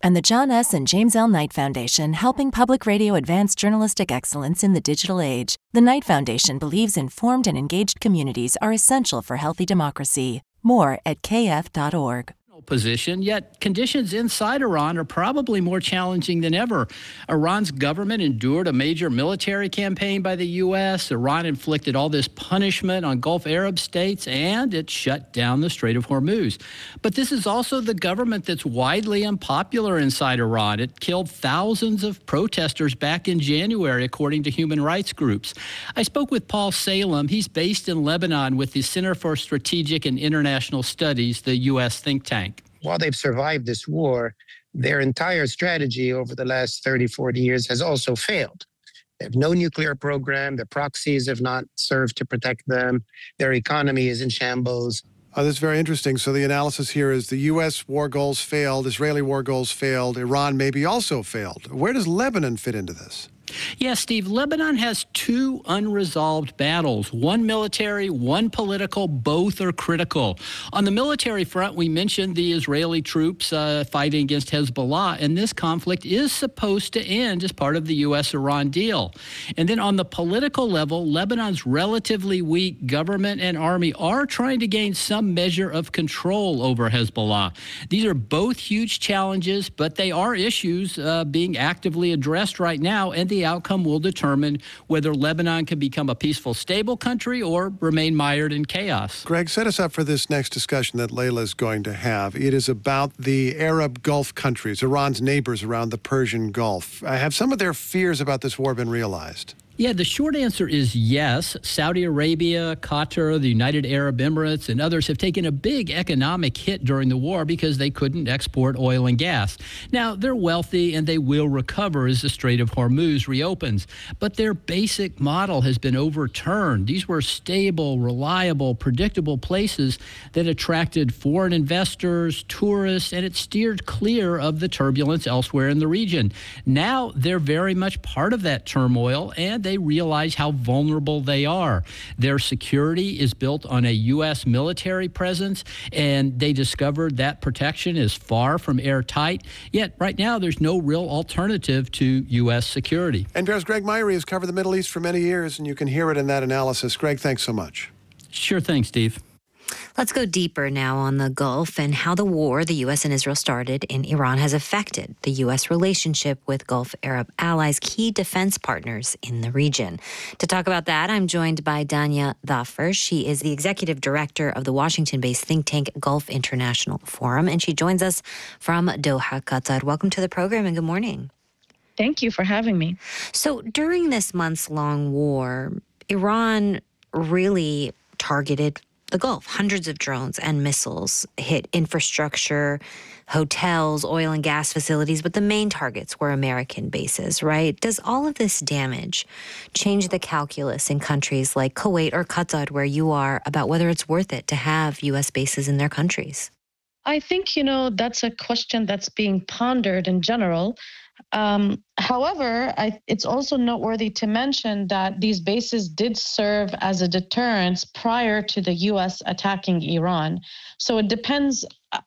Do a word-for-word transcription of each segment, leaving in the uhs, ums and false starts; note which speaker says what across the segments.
Speaker 1: and the John S. and James L. Knight Foundation, helping public radio advance journalistic excellence in the digital age. The Knight Foundation believes informed and engaged communities are essential for healthy democracy. More at k f dot org.
Speaker 2: Position, yet conditions inside Iran are probably more challenging than ever. Iran's government endured a major military campaign by the U S. Iran inflicted all this punishment on Gulf Arab states, and it shut down the Strait of Hormuz. But this is also the government that's widely unpopular inside Iran. It killed thousands of protesters back in January, according to human rights groups. I spoke with Paul Salem. He's based in Lebanon with the Center for Strategic and International Studies, the U S think tank.
Speaker 3: While they've survived this war, their entire strategy over the last thirty, forty years has also failed. They have no nuclear program. Their proxies have not served to protect them. Their economy is in shambles.
Speaker 4: Oh, that's very interesting. So the analysis here is the U S war goals failed, Israeli war goals failed, Iran maybe also failed. Where does Lebanon fit into this?
Speaker 2: Yeah, Steve, Lebanon has two unresolved battles, one military, one political. Both are critical. On the military front, we mentioned the Israeli troops uh, fighting against Hezbollah, and this conflict is supposed to end as part of the U S Iran deal. And then on the political level, Lebanon's relatively weak government and army are trying to gain some measure of control over Hezbollah. These are both huge challenges, but they are issues uh, being actively addressed right now, and the outcome will determine whether Lebanon can become a peaceful, stable country or remain mired in chaos.
Speaker 4: Greg, set us up for this next discussion that Layla is going to have. It is about the Arab Gulf countries, Iran's neighbors around the Persian Gulf. Have some of their fears about this war been realized?
Speaker 2: Yeah, the short answer is yes. Saudi Arabia, Qatar, the United Arab Emirates, and others have taken a big economic hit during the war because they couldn't export oil and gas. Now, they're wealthy and they will recover as the Strait of Hormuz reopens. But their basic model has been overturned. These were stable, reliable, predictable places that attracted foreign investors, tourists, and it steered clear of the turbulence elsewhere in the region. Now, they're very much part of that turmoil, and they realize how vulnerable they are. Their security is built on a U S military presence, and they discovered that protection is far from airtight. Yet right now, there's no real alternative to U S security.
Speaker 4: N P R's Greg Myrie has covered the Middle East for many years, and you can hear it in that analysis. Greg, thanks so much.
Speaker 2: Sure thing, Steve.
Speaker 5: Let's go deeper now on the Gulf and how the war the U S and Israel started in Iran has affected the U S relationship with Gulf Arab allies, key defense partners in the region. To talk about that, I'm joined by Danya Dhafer. She is the executive director of the Washington-based think tank Gulf International Forum, and she joins us from Doha, Qatar. Welcome to the program and good morning.
Speaker 6: Thank you for having me.
Speaker 5: So during this months-long war, Iran really targeted the Gulf. Hundreds of drones and missiles hit infrastructure, hotels, oil and gas facilities, but the main targets were American bases, right? Does all of this damage change the calculus in countries like Kuwait or Qatar, where you are, about whether it's worth it to have U S bases in their countries?
Speaker 6: I think, you know, that's a question that's being pondered in general. Um, however, I, it's also noteworthy to mention that these bases did serve as a deterrence prior to the U S attacking Iran. So it depends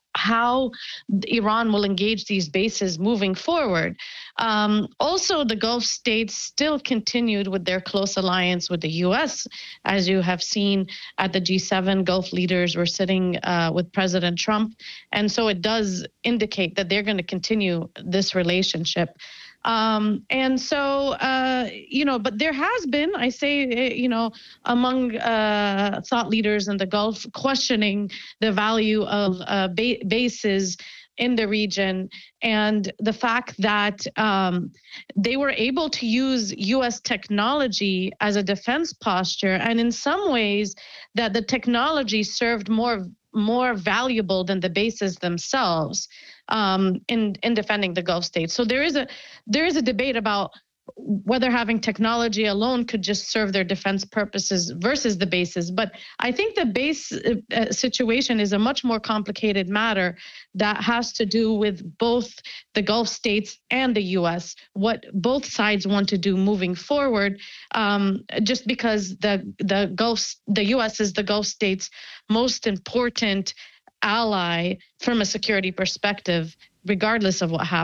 Speaker 6: how Iran will engage these bases moving forward. Um, also, the Gulf states still continued with their close alliance with the U S. As you have seen at the G seven, Gulf leaders were sitting uh, with President Trump. And so it does indicate that they're going to continue this relationship. Um, and so, uh, you know, but there has been, I say, you know, among uh, thought leaders in the Gulf questioning the value of uh, ba- bases in the region, and the fact that um, they were able to use U S technology as a defense posture, and in some ways that the technology served more more valuable than the bases themselves um, in in defending the Gulf states. So there is a there is a debate about whether having technology alone could just serve their defense purposes versus the bases. But I think the base uh, situation is a much more complicated matter that has to do with both the Gulf states and the U S, what both sides want to do moving forward, um, just because the, the Gulf, the U S is the Gulf states' most important ally from a security perspective, regardless of what happens.